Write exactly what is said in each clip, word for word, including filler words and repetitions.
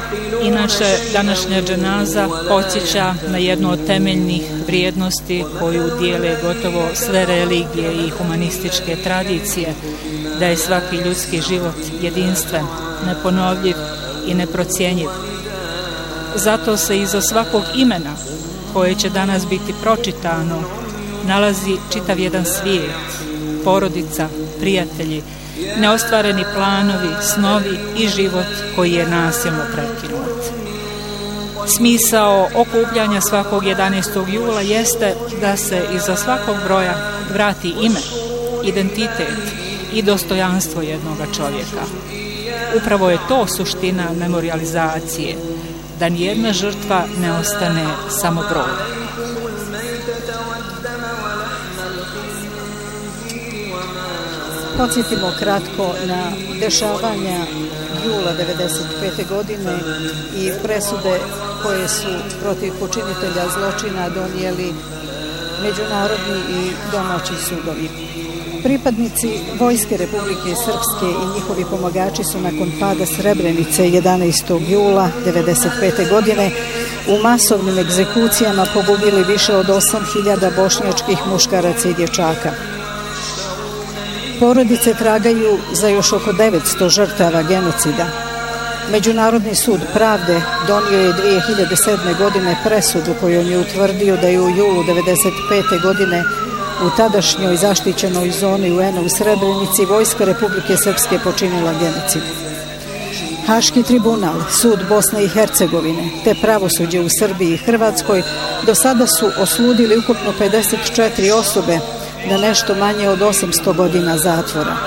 Inače, današnja dženaza podsjeća na jednu od temeljnih vrijednosti koju dijele gotovo sve religije i humanističke tradicije, da je svaki ljudski život jedinstven, neponovljiv i neprocjenjiv. Zato se iza svakog imena koje će danas biti pročitano nalazi čitav jedan svijet, porodica, prijatelji, neostvareni planovi, snovi i život koji je nasilno prekinut. Smisao okupljanja svakog jedanaestog jula jeste da se iza svakog broja vrati ime, identitet i dostojanstvo jednog čovjeka. Upravo je to suština memorijalizacije, da nijedna žrtva ne ostane samo broj. Podsjetimo kratko na dešavanja jula devedeset pete. godine i presude koje su protiv počinitelja zločina donijeli međunarodni i domaći sudovi. Pripadnici Vojske Republike Srpske i njihovi pomagači su nakon pada Srebrenice jedanaestog jula devedeset pete. godine u masovnim egzekucijama pogubili više od osam hiljada bošnjačkih muškaraca i dječaka. Porodice tragaju za još oko devetsto žrtava genocida. Međunarodni sud pravde donio je dvije hiljade sedme. godine presudu kojom je utvrdio da je u julu devedeset pete. godine u tadašnjoj zaštićenoj zoni U N-a u Srebrenici Vojska Republike Srpske počinila genocid. Haški tribunal, sud Bosne i Hercegovine te pravosuđe u Srbiji i Hrvatskoj do sada su osudili ukupno pedeset četiri osobe na nešto manje od osamsto godina zatvora.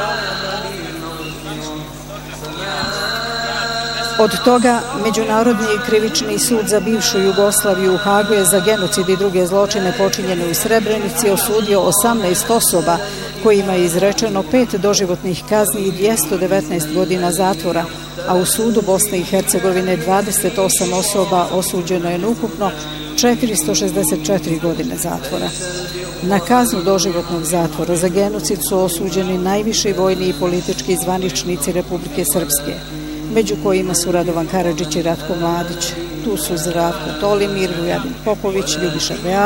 Od toga Međunarodni krivični sud za bivšu Jugoslaviju u Hagu je za genocid i druge zločine počinjene u Srebrenici osudio osamnaest osoba kojima je izrečeno pet doživotnih kazni i dvjesto devetnaest godina zatvora, a u sudu Bosne i Hercegovine dvadeset osam osoba osuđeno je na ukupno četiristo šezdeset četiri godine zatvora. Na kaznu doživotnog zatvora za genocid su osuđeni najviši vojni i politički zvaničnici Republike Srpske, među kojima su Radovan Karadžić i Ratko Mladić. Tu su Zdravko Tolimir, Vujadin Popović, Ljubiša Bealić,